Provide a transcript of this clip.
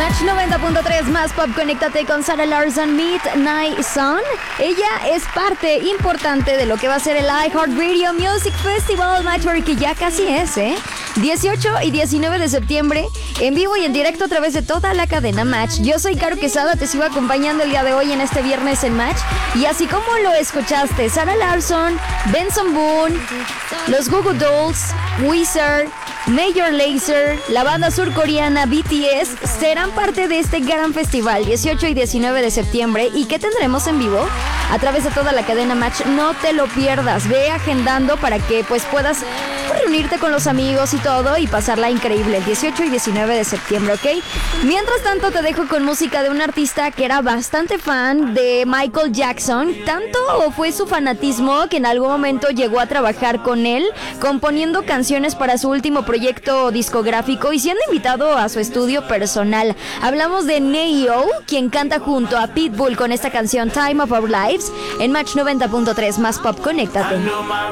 Match 90.3 más pop, conéctate con Sarah Larson, Midnight Sun. Ella es parte importante de lo que va a ser el iHeartRadio Music Festival Match, porque ya casi es, 18 y 19 de septiembre, en vivo y en directo a través de toda la cadena Match. Yo soy Caro Quesada, te sigo acompañando el día de hoy en este viernes en Match. Y así como lo escuchaste, Sarah Larson, Benson Boone, los Goo Goo Dolls, Weezer, Major Lazer, la banda surcoreana BTS serán parte de este gran festival 18 y 19 de septiembre. ¿Y qué tendremos en vivo? A través de toda la cadena Match, no te lo pierdas. Ve agendando para que pues puedas reunirte con los amigos y todo y pasarla increíble el 18 y 19 de septiembre, ¿ok? Mientras tanto te dejo con música de un artista que era bastante fan de Michael Jackson. Tanto fue su fanatismo que en algún momento llegó a trabajar con él, componiendo canciones para su último proyecto discográfico y siendo invitado a su estudio personal. Hablamos de Ne-Yo, quien canta junto a Pitbull con esta canción Time of Our Lives en Match 90.3 más pop, conéctate.